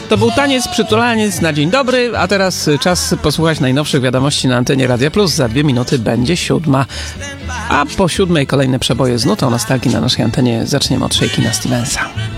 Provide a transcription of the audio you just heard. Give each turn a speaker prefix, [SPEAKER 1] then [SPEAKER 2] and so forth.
[SPEAKER 1] To był taniec, przytulaniec na dzień dobry, a teraz czas posłuchać najnowszych wiadomości na antenie Radia Plus. Za 2 minuty będzie 7. A po 7 kolejne przeboje z nutą nostalgii na naszej antenie. Zaczniemy od Shakin'a Stevensa.